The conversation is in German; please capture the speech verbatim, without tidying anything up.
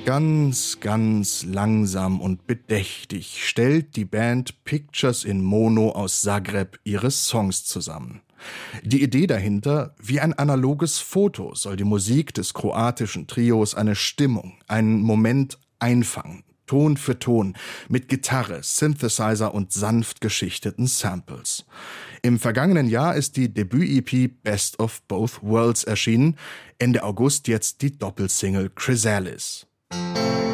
Ganz, ganz langsam und bedächtig stellt die Band Pictures in Mono aus Zagreb ihre Songs zusammen. Die Idee dahinter: wie ein analoges Foto soll die Musik des kroatischen Trios eine Stimmung, einen Moment einfangen, Ton für Ton, mit Gitarre, Synthesizer und sanft geschichteten Samples. Im vergangenen Jahr ist die Debüt-E P Best of Both Worlds erschienen, Ende August jetzt die Doppelsingle Chrysalis.